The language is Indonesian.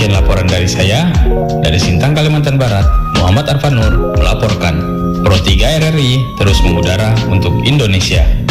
Sekian laporan dari saya, dari Sintang, Kalimantan Barat, Muhammad Arfanur melaporkan. Pro 3 RRI terus mengudara untuk Indonesia.